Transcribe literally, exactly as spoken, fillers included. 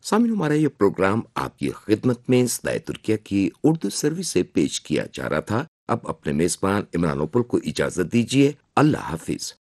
सामिन हमारा ये प्रोग्राम आपकी खिदमत में सदाए तुर्किया की उर्दू सर्विस से पेश किया जा रहा था। अब अपने मेजबान इमरान ओपुल को इजाजत दीजिए। अल्लाह हाफिज।